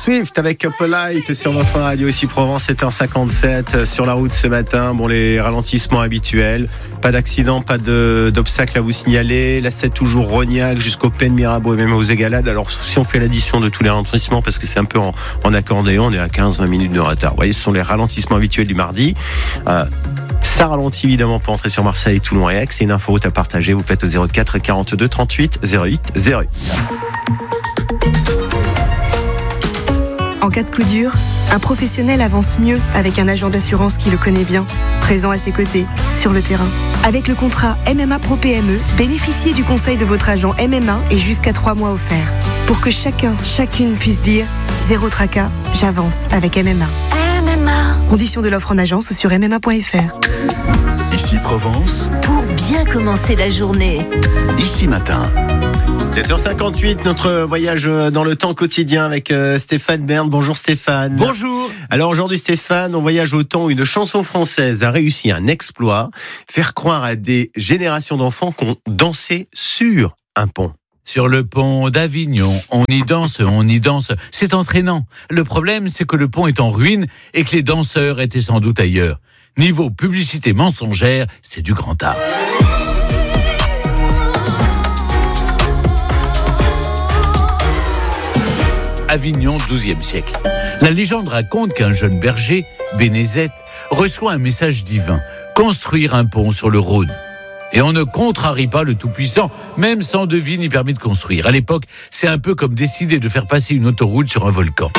Swift avec Polite sur votre radio ici Provence, 7h57 sur la route ce matin. Bon, les ralentissements habituels, pas d'accident, pas d'obstacle à vous signaler. La 7 toujours Rognac jusqu'au Pen Mirabeau et même aux Égalades. Alors si on fait l'addition de tous les ralentissements, parce que c'est un peu en accordéon, on est à 15-20 minutes de retard. Vous voyez, ce sont les ralentissements habituels du mardi. Ça ralentit évidemment pour entrer sur Marseille, Toulon et Aix. C'est une inforoute à partager. Vous faites au 04 42 38 08 08. En cas de coup dur, un professionnel avance mieux avec un agent d'assurance qui le connaît bien, présent à ses côtés, sur le terrain. Avec le contrat MMA Pro PME, bénéficiez du conseil de votre agent MMA et jusqu'à 3 mois offerts. Pour que chacune puisse dire « Zéro tracas, j'avance avec MMA ». MMA. Conditions de l'offre en agence ou sur MMA.fr. Ici Provence. Pour bien commencer la journée. Ici Matin. 7h58, notre voyage dans le temps quotidien avec Stéphane Bern. Bonjour Stéphane. Bonjour. Alors aujourd'hui Stéphane, on voyage au temps où une chanson française a réussi un exploit, faire croire à des générations d'enfants qu'on dansait sur un pont. Sur le pont d'Avignon, on y danse, c'est entraînant. Le problème, c'est que le pont est en ruine et que les danseurs étaient sans doute ailleurs. Niveau publicité mensongère, c'est du grand art. Avignon, XIIe siècle. La légende raconte qu'un jeune berger, Bénézet, reçoit un message divin, construire un pont sur le Rhône. Et on ne contrarie pas le Tout-Puissant, même sans devis ni permis de construire. À l'époque, c'est un peu comme décider de faire passer une autoroute sur un volcan.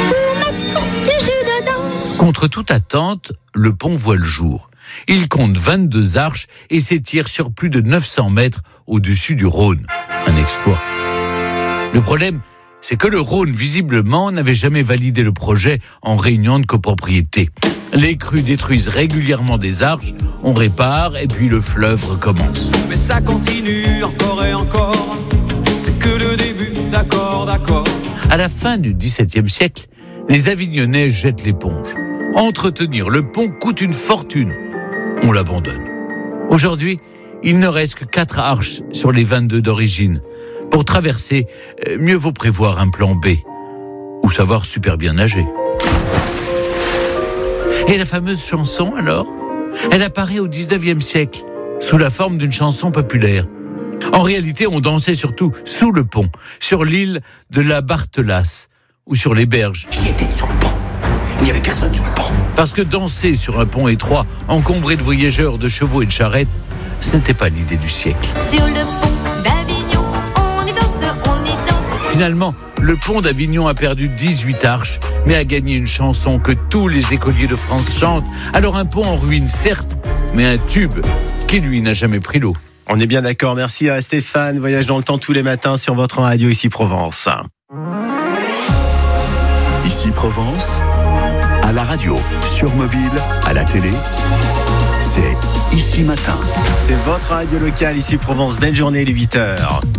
Contre toute attente, le pont voit le jour. Il compte 22 arches et s'étire sur plus de 900 mètres au-dessus du Rhône. Un exploit. Le problème, c'est que le Rhône, visiblement, n'avait jamais validé le projet en réunion de copropriété. Les crues détruisent régulièrement des arches, on répare et puis le fleuve recommence. Mais ça continue encore et encore, c'est que le début, d'accord. À la fin du XVIIe siècle, les Avignonnais jettent l'éponge. Entretenir le pont coûte une fortune. On l'abandonne. Aujourd'hui, il ne reste que 4 arches sur les 22 d'origine. Pour traverser, mieux vaut prévoir un plan B. Ou savoir super bien nager. Et la fameuse chanson, alors ? Elle apparaît au 19e siècle, sous la forme d'une chanson populaire. En réalité, on dansait surtout sous le pont, sur l'île de la Barthelasse, ou sur les berges. J'y étais sur le pont. Il n'y avait personne sur le pont. Parce que danser sur un pont étroit, encombré de voyageurs, de chevaux et de charrettes, ce n'était pas l'idée du siècle. Sur le pont d'Avignon, on y danse. Finalement, le pont d'Avignon a perdu 18 arches, mais a gagné une chanson que tous les écoliers de France chantent. Alors un pont en ruine, certes, mais un tube qui, lui, n'a jamais pris l'eau. On est bien d'accord, merci à Stéphane. Voyage dans le temps tous les matins sur votre radio ici Provence. Ici Provence, à la radio, sur mobile, à la télé, c'est Ici Matin. C'est votre radio locale ici Provence. Belle journée, les 8h.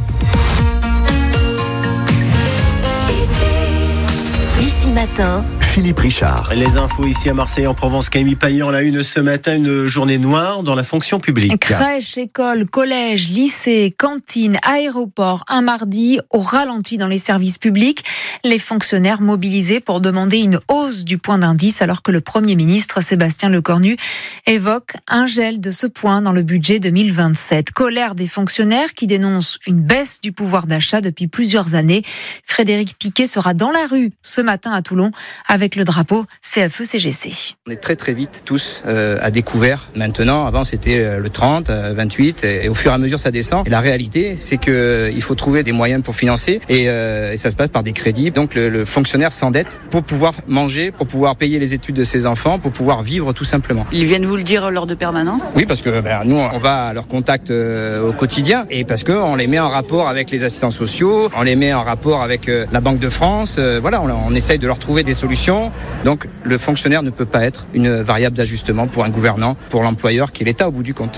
Ici Matin, Philippe Richard. Les infos ici à Marseille, en Provence. Camille Payan, la une ce matin, une journée noire dans la fonction publique. Crèche, école, collège, lycée, cantine, aéroport, un mardi au ralenti dans les services publics. Les fonctionnaires mobilisés pour demander une hausse du point d'indice alors que le Premier ministre Sébastien Lecornu évoque un gel de ce point dans le budget 2027. Colère des fonctionnaires qui dénoncent une baisse du pouvoir d'achat depuis plusieurs années. Frédéric Piquet sera dans la rue ce matin à Toulon avec le drapeau CFE-CGC. On est très vite tous à découvert. Maintenant, avant c'était le 30, 28 et au fur et à mesure ça descend. Et la réalité, c'est qu'il faut trouver des moyens pour financer et ça se passe par des crédits. Donc le fonctionnaire s'endette pour pouvoir manger, pour pouvoir payer les études de ses enfants, pour pouvoir vivre tout simplement. Ils viennent vous le dire lors de permanence ? Oui, parce que nous on va à leur contact au quotidien et parce qu'on les met en rapport avec les assistants sociaux, on les met en rapport avec la Banque de France. On essaye de leur trouver des solutions. Donc le fonctionnaire ne peut pas être une variable d'ajustement pour un gouvernant, pour l'employeur qui est l'État au bout du compte.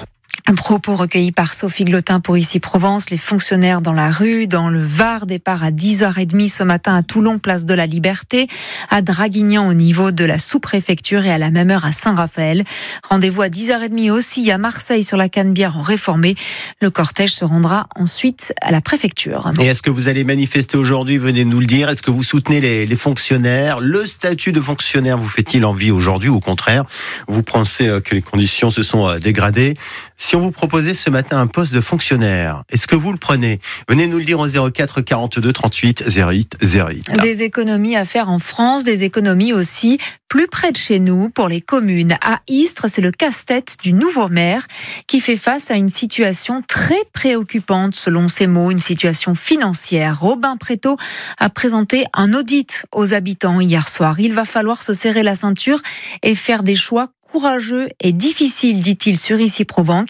Un propos recueilli par Sophie Glotin pour Ici Provence. Les fonctionnaires dans la rue, dans le Var, départ à 10h30 ce matin à Toulon, place de la Liberté, à Draguignan au niveau de la sous-préfecture et à la même heure à Saint-Raphaël. Rendez-vous à 10h30 aussi à Marseille sur la Canebière en Réformé. Le cortège se rendra ensuite à la préfecture. Et est-ce que vous allez manifester aujourd'hui? Venez nous le dire. Est-ce que vous soutenez les fonctionnaires? Le statut de fonctionnaire vous fait-il envie aujourd'hui ou au contraire, vous pensez que les conditions se sont dégradées? Si on vous proposait ce matin un poste de fonctionnaire, est-ce que vous le prenez? Venez nous le dire au 04 42 38 08 08. Des économies à faire en France, des économies aussi plus près de chez nous pour les communes. À Istres, c'est le casse-tête du nouveau maire qui fait face à une situation très préoccupante selon ses mots, une situation financière. Robin Prétot a présenté un audit aux habitants hier soir. Il va falloir se serrer la ceinture et faire des choix courageux et difficile, dit-il sur Ici Provence.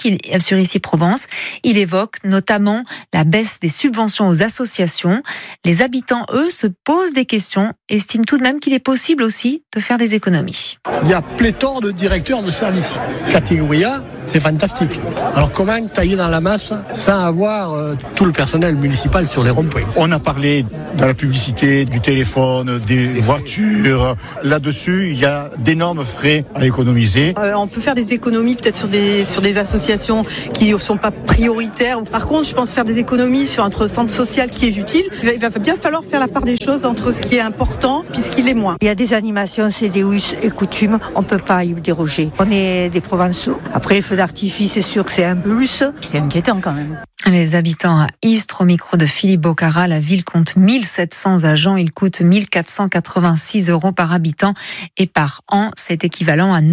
Il évoque notamment la baisse des subventions aux associations. Les habitants, eux, se posent des questions et estiment tout de même qu'il est possible aussi de faire des économies. Il y a pléthore de directeurs de services. Catégorie A, c'est fantastique. Alors comment tailler dans la masse sans avoir tout le personnel municipal sur les ronds-points? On a parlé dans la publicité du téléphone, des voitures. Là-dessus, il y a d'énormes frais à économiser. On peut faire des économies peut-être sur des associations qui ne sont pas prioritaires. Par contre, je pense faire des économies sur un centre social qui est utile. Il va bien falloir faire la part des choses entre ce qui est important et ce qui l'est moins. Il y a des animations, c'est des us et coutumes, on ne peut pas y déroger. On est des Provençaux. Après, les feux d'artifice, c'est sûr que c'est un peu plus. C'est inquiétant quand même. Les habitants à Istres, au micro de Philippe Bocara, la ville compte 1700 agents. Il coûte 1486 € par habitant et par an. C'est équivalent à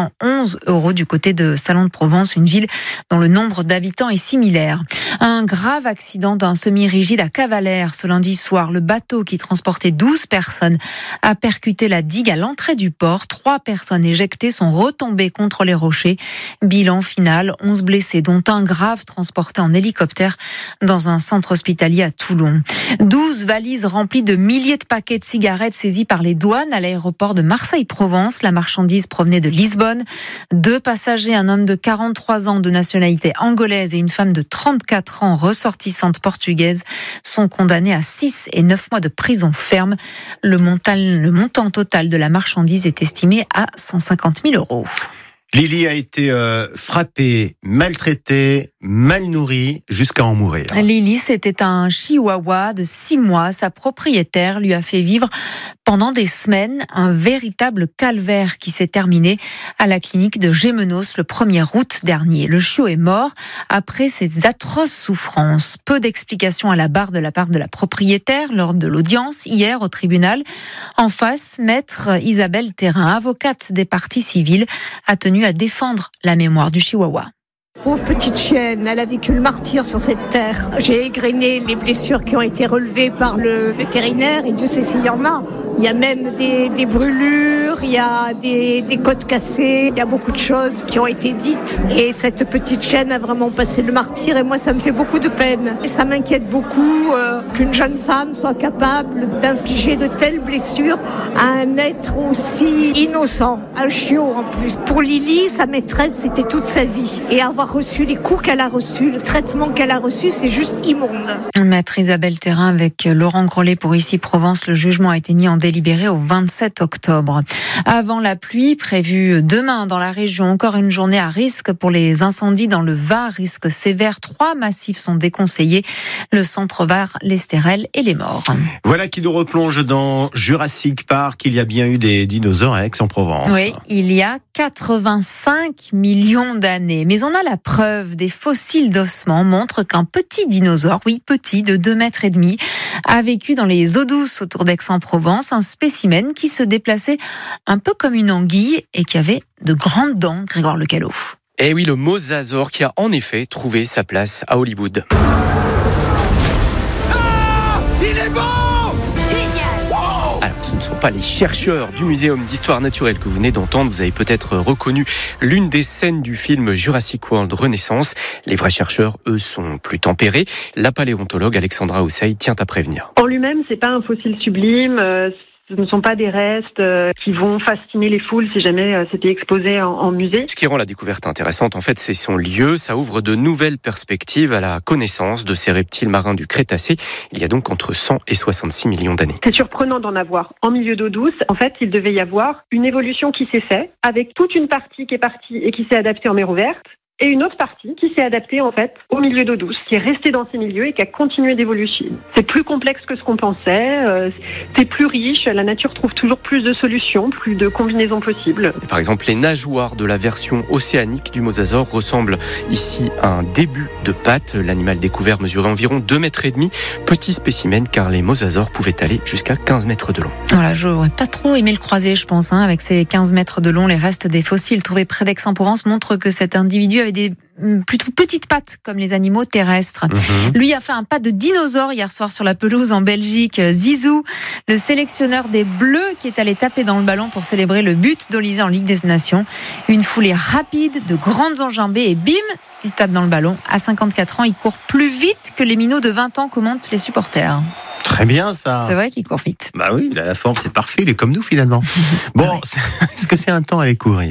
911 € du côté de Salon de Provence, une ville dont le nombre d'habitants est similaire. Un grave accident d'un semi-rigide à Cavalère ce lundi soir. Le bateau qui transportait 12 personnes a percuté la digue à l'entrée du port. 3 personnes éjectées sont retombées contre les rochers. Bilan final, 11 blessés, dont un grave transporté en hélicoptère dans un centre hospitalier à Toulon. 12 valises remplies de milliers de paquets de cigarettes saisies par les douanes à l'aéroport de Marseille-Provence. La marchandise provenait de Lisbonne. 2 passagers, un homme de 43 ans de nationalité angolaise et une femme de 34 ans ressortissante portugaise, sont condamnés à 6 et 9 mois de prison ferme. Le montant total de la marchandise est estimé à 150 000 €. Lily a été frappée, maltraitée, mal nourrie, jusqu'à en mourir. Lily, c'était un chihuahua de 6 mois. Sa propriétaire lui a fait vivre pendant des semaines un véritable calvaire qui s'est terminé à la clinique de Gémenos le 1er août dernier. Le chiot est mort après ces atroces souffrances. Peu d'explications à la barre de la part de la propriétaire lors de l'audience hier au tribunal. En face, maître Isabelle Thérin, avocate des parties civiles, a tenu à défendre la mémoire du chihuahua. Pauvre petite chienne, elle a vécu le martyre sur cette terre. J'ai égrené les blessures qui ont été relevées par le vétérinaire et Dieu sait s'il y en a. Il y a même des brûlures, il y a des côtes cassées, il y a beaucoup de choses qui ont été dites. Et cette petite chienne a vraiment passé le martyr et moi ça me fait beaucoup de peine. Et ça m'inquiète beaucoup qu'une jeune femme soit capable d'infliger de telles blessures à un être aussi innocent, un chiot en plus. Pour Lily, sa maîtresse, c'était toute sa vie. Et avoir reçu les coups qu'elle a reçus, le traitement qu'elle a reçu, c'est juste immonde. Maître Isabelle Thérin avec Laurent Grollet pour Ici Provence. Le jugement a été mis en délibéré au 27 octobre. Avant la pluie prévue demain dans la région, encore une journée à risque pour les incendies dans le Var, risque sévère. 3 massifs sont déconseillés, le centre Var, l'Estérel et les Morts. Voilà qui nous replonge dans Jurassic Park. Il y a bien eu des dinosaures à Aix-en-Provence. Oui, il y a 85 millions d'années. Mais on a la preuve, des fossiles d'ossements montrent qu'un petit dinosaure, oui petit, de 2,5 mètres, a vécu dans les eaux douces autour d'Aix-en-Provence. Un spécimen qui se déplaçait un peu comme une anguille et qui avait de grandes dents, Grégoire Lecalot. Et oui, le mosasaure qui a en effet trouvé sa place à Hollywood. Ah, il est bon! Génial! Wow! Alors, ce ne sont pas les chercheurs du Muséum d'Histoire Naturelle que vous venez d'entendre. Vous avez peut-être reconnu l'une des scènes du film Jurassic World Renaissance. Les vrais chercheurs, eux, sont plus tempérés. La paléontologue Alexandra Houssaye tient à prévenir. En lui-même, c'est pas un fossile sublime. Ce ne sont pas des restes qui vont fasciner les foules si jamais c'était exposé en musée. Ce qui rend la découverte intéressante, en fait, c'est son lieu. Ça ouvre de nouvelles perspectives à la connaissance de ces reptiles marins du Crétacé. Il y a donc entre 100 et 66 millions d'années. C'est surprenant d'en avoir en milieu d'eau douce. En fait, il devait y avoir une évolution qui s'est faite avec toute une partie qui est partie et qui s'est adaptée en mer ouverte. Et une autre partie qui s'est adaptée en fait au milieu d'eau douce, qui est restée dans ces milieux et qui a continué d'évoluer. C'est plus complexe que ce qu'on pensait, c'est plus riche, la nature trouve toujours plus de solutions, plus de combinaisons possibles. Par exemple, les nageoires de la version océanique du mosasaure ressemblent ici à un début de patte. L'animal découvert mesurait environ 2,5 mètres, petit spécimen car les mosasaures pouvaient aller jusqu'à 15 mètres de long. Voilà, j'aurais pas trop aimé le croiser, je pense, avec ses 15 mètres de long. Les restes des fossiles trouvés près d'Aix-en-Provence montrent que cet individu avait des plutôt petites pattes comme les animaux terrestres. Lui a fait un pas de dinosaure hier soir sur la pelouse en Belgique. Zizou, le sélectionneur des Bleus qui est allé taper dans le ballon pour célébrer le but d'Olysée en Ligue des Nations. Une foulée rapide, de grandes enjambées et bim, il tape dans le ballon. À 54 ans, il court plus vite que les minots de 20 ans, commentent les supporters. Très bien ça. C'est vrai qu'il court vite. Bah oui, il a la forme, c'est parfait, il est comme nous finalement. Bon, est-ce que c'est un temps à aller courir ?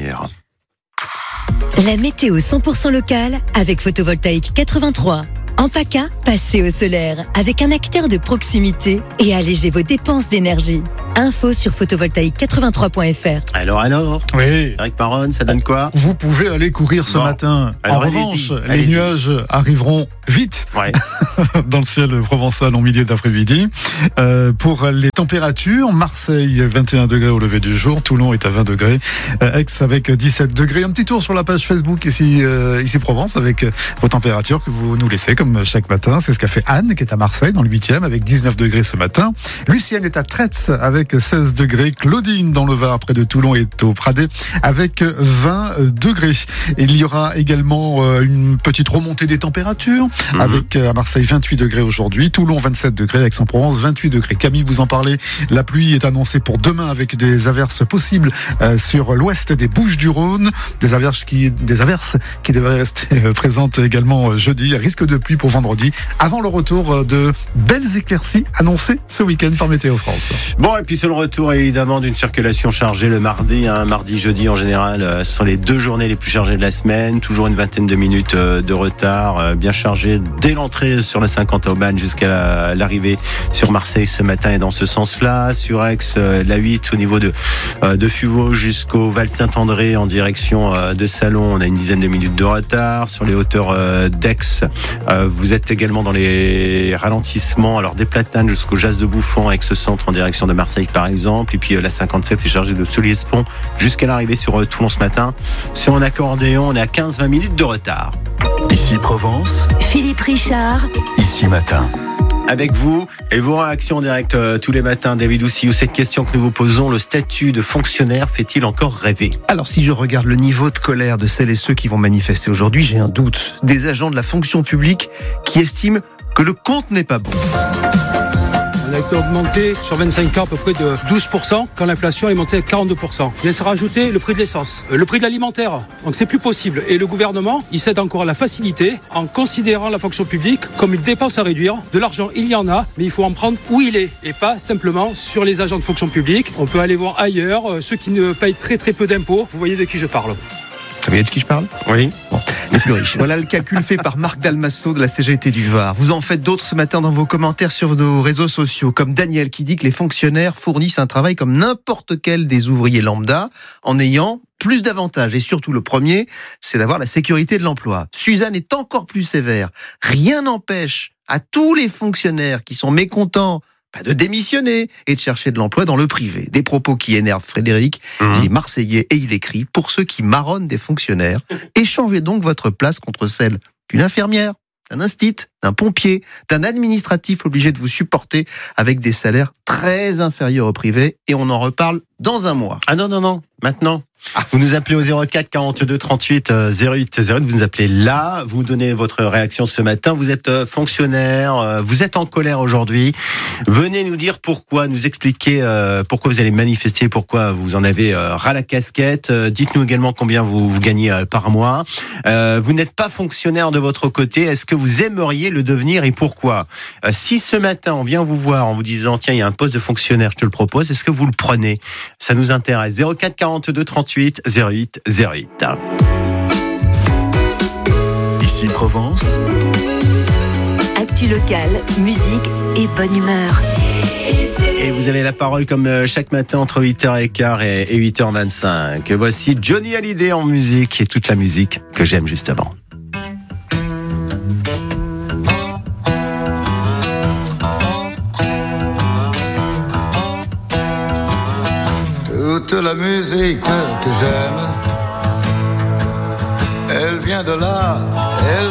La météo 100% locale avec Photovoltaïque 83. En PACA, passez au solaire avec un acteur de proximité et allégez vos dépenses d'énergie. Info sur photovoltaïque83.fr. Alors Oui. Eric Paronne, ça donne quoi ? Vous pouvez aller courir ce matin. Alors, en revanche, les allez-y. nuages arriveront vite dans le ciel provençal en milieu d'après-midi. Pour les températures, Marseille 21 degrés au lever du jour, Toulon est à 20 degrés, Aix avec 17 degrés. Un petit tour sur la page Facebook ici Provence avec vos températures que vous nous laissez comme chaque matin. C'est ce qu'a fait Anne qui est à Marseille dans le 8e avec 19 degrés ce matin. Lucienne est à Tretz avec 16 degrés. Claudine dans le Var près de Toulon est au Pradet avec 20 degrés. Il y aura également une petite remontée des températures avec à Marseille 28 degrés aujourd'hui, Toulon 27 degrés, Aix-en-Provence 28 degrés. Camille, vous en parlez, la pluie est annoncée pour demain avec des averses possibles sur l'ouest des Bouches-du-Rhône, des averses qui devraient rester présentes également jeudi, risque de pluie pour vendredi, avant le retour de belles éclaircies annoncées ce week-end par Météo France. Bon, et puis c'est le retour évidemment d'une circulation chargée le mardi, mardi, jeudi en général, ce sont les 2 journées les plus chargées de la semaine, toujours une vingtaine de minutes de retard, bien chargé dès l'entrée sur la 50 à Aubagne jusqu'à l'arrivée sur Marseille ce matin et dans ce sens-là, sur Aix, la 8 au niveau de Fuveau jusqu'au Val Saint-André en direction de Salon, on a une dizaine de minutes de retard, sur les hauteurs d'Aix, vous êtes également dans les ralentissements, alors des Platanes jusqu'au Jas de Bouffon, Aix-Centre en direction de Marseille par exemple, et puis la 57 est chargée de Soliez-Pont jusqu'à l'arrivée sur Toulon ce matin. Sur un accordéon, on est à 15-20 minutes de retard. Ici Provence, Philippe Richard, ici matin. Avec vous et vos réactions en direct tous les matins, David Oussillou, cette question que nous vous posons, le statut de fonctionnaire fait-il encore rêver ? Alors si je regarde le niveau de colère de celles et ceux qui vont manifester aujourd'hui, j'ai un doute. Des agents de la fonction publique qui estiment que le compte n'est pas bon. On a été augmenté sur 25 ans à peu près de 12% quand l'inflation est montée à 42%. Il vient se rajouter le prix de l'essence, le prix de l'alimentaire. Donc c'est plus possible. Et le gouvernement, il cède encore à la facilité en considérant la fonction publique comme une dépense à réduire. De l'argent, il y en a, mais il faut en prendre où il est et pas simplement sur les agents de fonction publique. On peut aller voir ailleurs ceux qui ne payent très très peu d'impôts. Vous voyez de qui je parle. Vous savez de qui je parle ? Oui. Bon, les plus riches. Voilà le calcul fait par Marc Dalmasso de la CGT du Var. Vous en faites d'autres ce matin dans vos commentaires sur nos réseaux sociaux, comme Daniel qui dit que les fonctionnaires fournissent un travail comme n'importe quel des ouvriers lambda, en ayant plus d'avantages. Et surtout, le premier, c'est d'avoir la sécurité de l'emploi. Suzanne est encore plus sévère. Rien n'empêche à tous les fonctionnaires qui sont mécontents de démissionner et de chercher de l'emploi dans le privé. Des propos qui énervent Frédéric. Il est marseillais et il écrit « Pour ceux qui marronnent des fonctionnaires, échangez donc votre place contre celle d'une infirmière, d'un instit, d'un pompier, d'un administratif obligé de vous supporter avec des salaires très inférieurs au privé. » Et on en reparle dans un mois. Ah non, maintenant. Vous nous appelez au 04 42 38 08 08. Vous nous appelez là. Vous donnez votre réaction ce matin. Vous êtes fonctionnaire. Vous êtes en colère aujourd'hui. Venez nous dire pourquoi, nous expliquer pourquoi vous allez manifester, pourquoi vous en avez ras la casquette. Dites-nous également combien vous gagnez par mois. Vous n'êtes pas fonctionnaire de votre côté. Est-ce que vous aimeriez le devenir et pourquoi? Si ce matin on vient vous voir en vous disant tiens, il y a un poste de fonctionnaire, je te le propose, est-ce que vous le prenez? Ça nous intéresse. 04 42 38 08 08. Ici Provence. Actu locale, musique et bonne humeur. Et vous avez la parole comme chaque matin entre 8h15 et 8h25. Voici Johnny Hallyday en musique et toute la musique que j'aime justement. Toute la musique que j'aime, elle vient de là, elle